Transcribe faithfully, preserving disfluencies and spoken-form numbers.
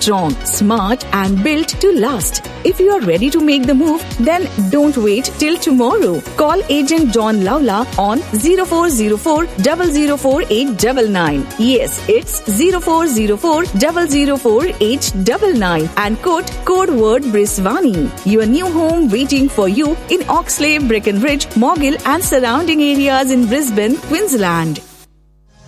strong, smart and built to last. If you are ready to make the move, then don't wait till tomorrow. Call Agent John Lawla on zero four zero four, zero zero four eight nine nine. Yes, it's zero four zero four, zero zero four eight nine nine and quote code word Briswani. Your new home waiting for you in Oxley, Breckenridge, Moggill and surrounding areas in Brisbane, Queensland.